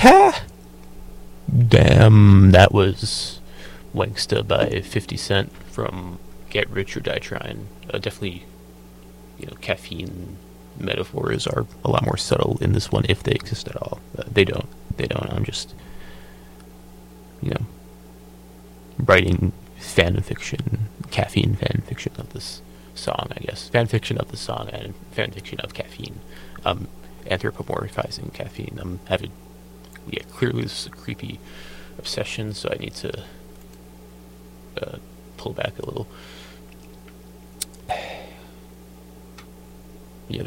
Damn, that was Wanksta by 50 Cent from Get Rich or Die Trying. Definitely, caffeine metaphors are a lot more subtle in this one, if they exist at all. They don't. I'm just, writing caffeine fan fiction of this song, I guess. Fan fiction of the song and fan fiction of caffeine. Anthropomorphizing caffeine. Clearly this is a creepy obsession, so I need to pull back a little. Yeah,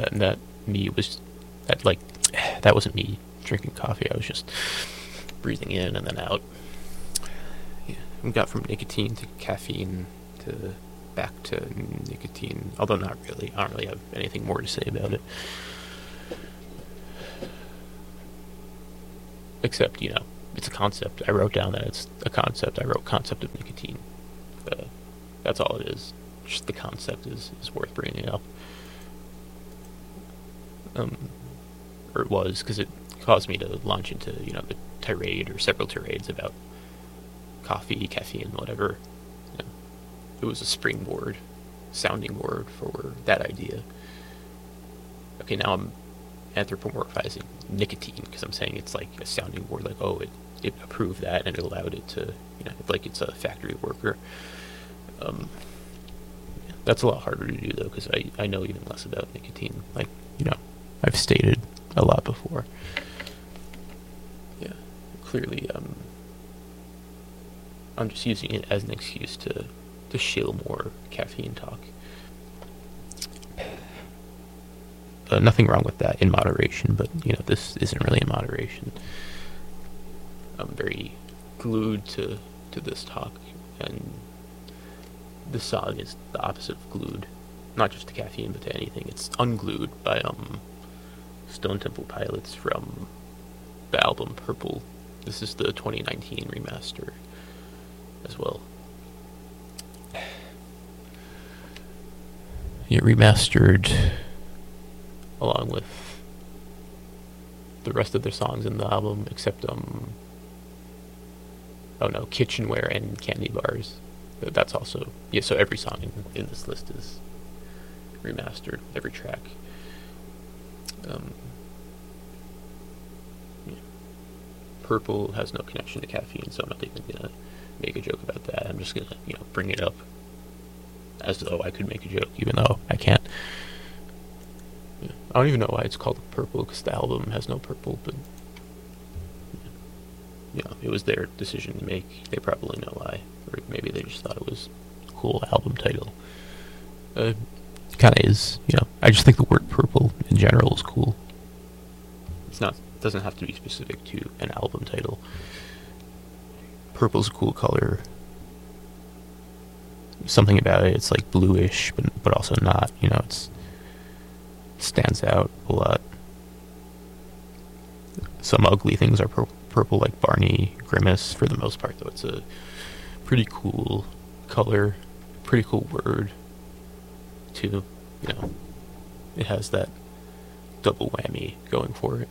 that wasn't me drinking coffee. I was just breathing in and then out. Yeah, we got from nicotine to caffeine to back to nicotine. Although not really. I don't really have anything more to say about it. Except, it's a concept. I wrote down that it's a concept. I wrote concept of nicotine. That's all it is. Just the concept is worth bringing up. Or it was, because it caused me to launch into, the tirade or several tirades about coffee, caffeine, whatever. It was a springboard, sounding board for that idea. Okay, now I'm anthropomorphizing nicotine, because I'm saying it's like a sounding board, like, oh, it approved that and it allowed it to, like it's a factory worker. That's a lot harder to do, though, because I know even less about nicotine. Like, I've stated a lot before. Yeah, clearly, I'm just using it as an excuse to shill more caffeine talk. Nothing wrong with that in moderation, but, this isn't really in moderation. I'm very glued to this talk, and this song is the opposite of glued. Not just to caffeine, but to anything. It's Unglued by Stone Temple Pilots from the album Purple. This is the 2019 remaster as well. Yeah, remastered along with the rest of their songs in the album, except Kitchenware and Candy Bars. That's also, so every song in this list is remastered, every track. Purple has no connection to caffeine, so I'm not even gonna make a joke about that. I'm just gonna, bring it up as though I could make a joke, even though I can't. I don't even know why it's called Purple, because the album has no purple, but it was their decision to make. They probably know why, or maybe they just thought it was a cool album title. Kind of is, I just think the word purple in general is cool. It doesn't have to be specific to an album title. Purple's a cool color. Something about it, it's like bluish, but also not, it stands out a lot. Some ugly things are purple, like Barney Grimace. For the most part, though, it's a pretty cool color, pretty cool word, too. It has that double whammy going for it.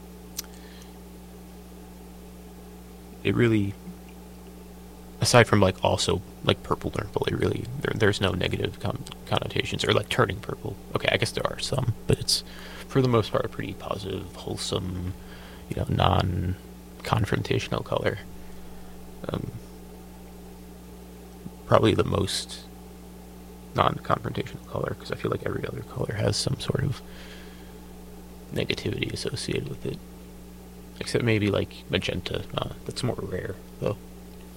It really, aside from also purple nurple, there's no negative connotations, or turning purple. Okay, I guess there are some, but it's for the most part a pretty positive, wholesome, non-confrontational color. Probably the most non-confrontational color, because I feel like every other color has some sort of negativity associated with it, except maybe magenta. That's more rare, though.